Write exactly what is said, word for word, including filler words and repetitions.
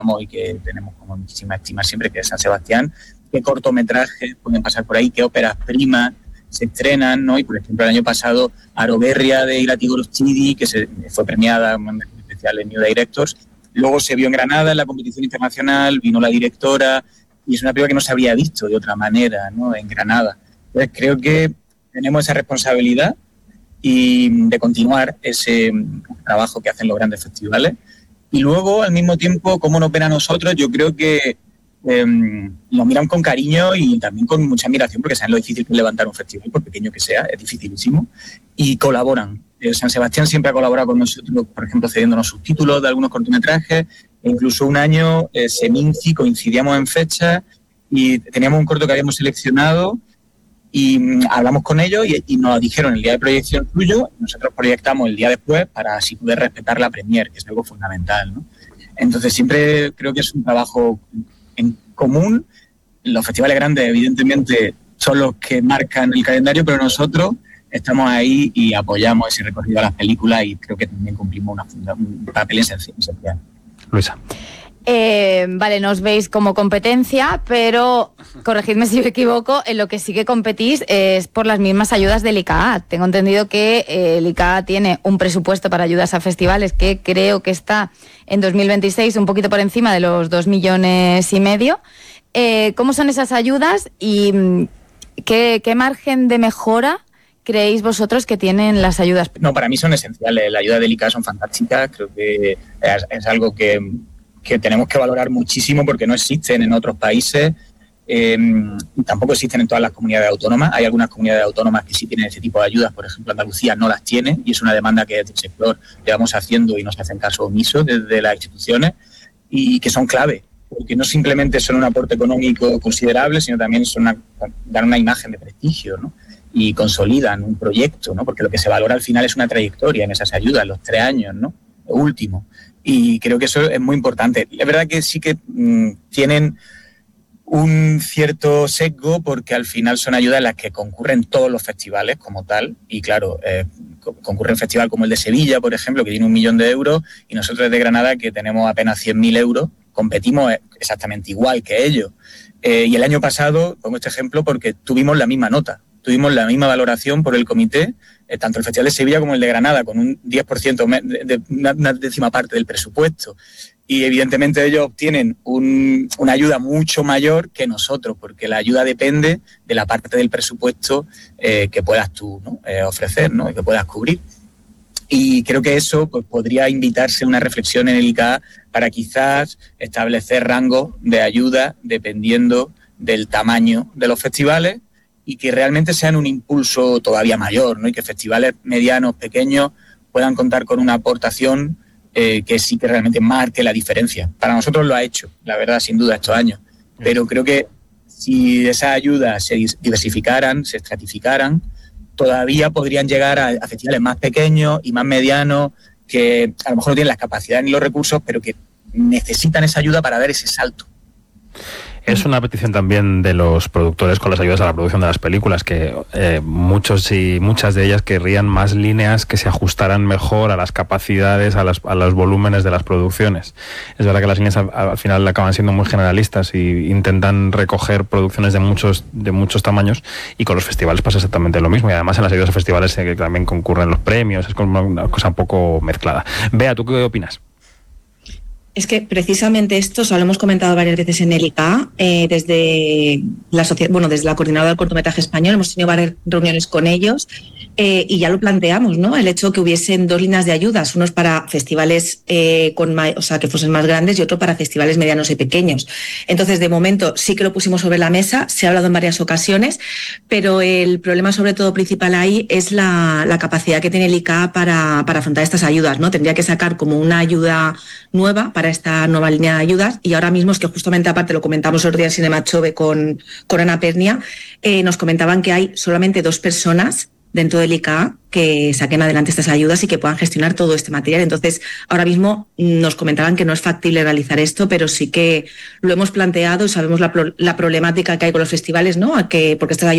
y que tenemos como muchísima estima siempre, que es San Sebastián, qué cortometrajes pueden pasar por ahí, qué óperas primas se estrenan, ¿no? Y por ejemplo el año pasado Aroberria de Irati Gorostidy, que se fue premiada en especial en New Directors, luego se vio en Granada en la competición internacional, vino la directora y es una película que no se habría visto de otra manera, ¿no? En Granada. Entonces creo que tenemos esa responsabilidad y de continuar ese trabajo que hacen los grandes festivales. Y luego, al mismo tiempo, cómo nos ven a nosotros, yo creo que eh, nos miran con cariño y también con mucha admiración, porque saben lo difícil que es levantar un festival, por pequeño que sea, es dificilísimo, y colaboran. Eh, San Sebastián siempre ha colaborado con nosotros, por ejemplo, cediéndonos subtítulos de algunos cortometrajes, e incluso un año, eh, Seminci, coincidíamos en fecha y teníamos un corto que habíamos seleccionado y mmm, hablamos con ellos y, y nos dijeron el día de proyección suyo, nosotros proyectamos el día después para así poder respetar la premier, que es algo fundamental, ¿no? Entonces siempre creo que es un trabajo en común. Los festivales grandes evidentemente son los que marcan el calendario, pero nosotros estamos ahí y apoyamos ese recorrido a las películas y creo que también cumplimos una funda, un papel esencial. Luisa. Eh, vale, nos veis como competencia, pero corregidme si me equivoco, en lo que sí que competís es por las mismas ayudas del I C A A. Tengo entendido que eh, el I C A A tiene un presupuesto para ayudas a festivales que creo que está en dos mil veintiséis un poquito por encima de los dos millones y medio. Eh, ¿Cómo son esas ayudas y qué, qué margen de mejora creéis vosotros que tienen las ayudas? No, para mí son esenciales. Las ayudas del I C A A son fantásticas. Creo que es, es algo que que tenemos que valorar muchísimo porque no existen en otros países, eh, tampoco existen en todas las comunidades autónomas. Hay algunas comunidades autónomas que sí tienen ese tipo de ayudas, por ejemplo Andalucía no las tiene y es una demanda que desde el sector llevamos haciendo y nos hacen caso omiso desde las instituciones y que son clave, porque no simplemente son un aporte económico considerable, sino también son una, dan una imagen de prestigio, ¿no? Y consolidan un proyecto, ¿no? Porque lo que se valora al final es una trayectoria en esas ayudas, los tres años, ¿no? Lo último. Y creo que eso es muy importante. Es verdad que sí que mmm, tienen un cierto sesgo porque al final son ayudas en las que concurren todos los festivales como tal. Y claro, eh, concurre un festival como el de Sevilla, por ejemplo, que tiene un millón de euros y nosotros desde Granada, que tenemos apenas cien mil euros, competimos exactamente igual que ellos. Eh, y el año pasado, pongo este ejemplo porque tuvimos la misma nota, tuvimos la misma valoración por el comité, eh, tanto el Festival de Sevilla como el de Granada, con un diez por ciento, de, de, una, una décima parte del presupuesto. Y evidentemente ellos obtienen un, una ayuda mucho mayor que nosotros, porque la ayuda depende de la parte del presupuesto eh, que puedas tú, ¿no? eh, ofrecer, ¿no? Y que puedas cubrir. Y creo que eso pues, podría invitarse a una reflexión en el I C A A para quizás establecer rangos de ayuda dependiendo del tamaño de los festivales y que realmente sean un impulso todavía mayor, ¿no? Y que festivales medianos, pequeños, puedan contar con una aportación eh, que sí que realmente marque la diferencia. Para nosotros lo ha hecho, la verdad, sin duda, estos años. Pero creo que si esas ayudas se diversificaran, se estratificaran, todavía podrían llegar a, a festivales más pequeños y más medianos que a lo mejor no tienen las capacidades ni los recursos, pero que necesitan esa ayuda para dar ese salto. Es una petición también de los productores con las ayudas a la producción de las películas, que eh, muchos y muchas de ellas querrían más líneas que se ajustaran mejor a las capacidades, a, las, a los volúmenes de las producciones. Es verdad que las líneas al, al final acaban siendo muy generalistas y intentan recoger producciones de muchos de muchos tamaños, y con los festivales pasa exactamente lo mismo, y además en las ayudas a festivales eh, también concurren los premios, es como una cosa un poco mezclada. Bea, ¿tú qué opinas? Es que precisamente esto lo hemos comentado varias veces en el I C A A, eh, desde la sociedad, bueno, desde la coordinadora del cortometraje español, hemos tenido varias reuniones con ellos eh, y ya lo planteamos, ¿no? El hecho de que hubiesen dos líneas de ayudas, unos para festivales eh, con ma- o sea, que fuesen más grandes y otro para festivales medianos y pequeños. Entonces, de momento sí que lo pusimos sobre la mesa, se ha hablado en varias ocasiones, pero el problema sobre todo principal ahí es la, la capacidad que tiene el I C A A para, para afrontar estas ayudas, ¿no? Tendría que sacar como una ayuda nueva para esta nueva línea de ayudas, y ahora mismo es que justamente, aparte lo comentamos el otro día en Cinema Chove con, con Ana Pernia, eh, nos comentaban que hay solamente dos personas dentro del I C A A que saquen adelante estas ayudas y que puedan gestionar todo este material. Entonces, ahora mismo nos comentaban que no es factible realizar esto, pero sí que lo hemos planteado y sabemos la, pro- la problemática que hay con los festivales, ¿no? A que, porque estas ayudas